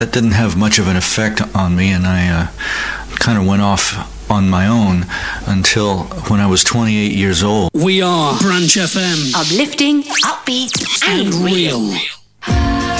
That didn't have much of an effect on me, and I kind of went off on my own until when I was 28 years old. We are Branch FM. Uplifting, upbeat, and real.